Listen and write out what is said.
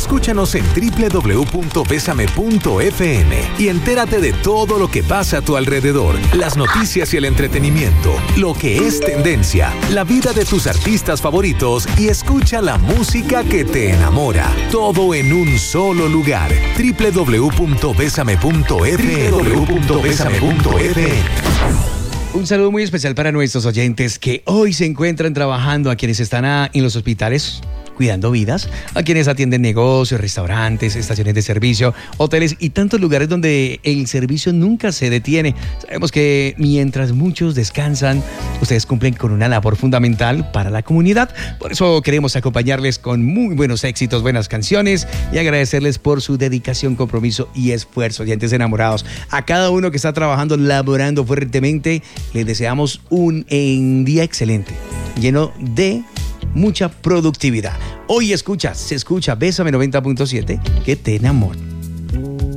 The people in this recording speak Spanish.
Escúchanos en www.besame.fm y entérate de todo lo que pasa a tu alrededor, las noticias y el entretenimiento, lo que es tendencia, la vida de tus artistas favoritos y escucha la música que te enamora. Todo en un solo lugar. www.besame.fm. Un saludo muy especial para nuestros oyentes que hoy se encuentran trabajando, a quienes están en los hospitales cuidando vidas, a quienes atienden negocios, restaurantes, estaciones de servicio, hoteles y tantos lugares donde el servicio nunca se detiene. Sabemos que mientras muchos descansan, ustedes cumplen con una labor fundamental para la comunidad. Por eso queremos acompañarles con muy buenos éxitos, buenas canciones y agradecerles por su dedicación, compromiso y esfuerzo. Oyentes enamorados, a cada uno que está trabajando, laborando fuertemente, les deseamos un día excelente, lleno de mucha productividad. Hoy se escucha Bésame 90.7, que te enamora.